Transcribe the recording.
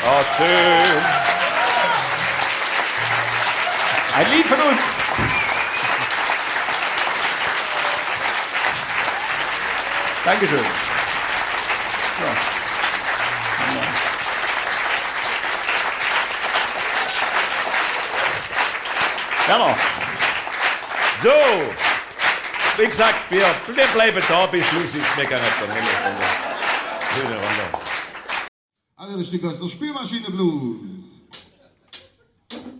Oh, schön. Ein Lied von uns. Dankeschön. So. Werner. So. Wie gesagt, wir bleiben da bis Schluss. Ich mega nicht der Menge. Schöne Runde. Also das Stück aus der Spielmaschine Blues.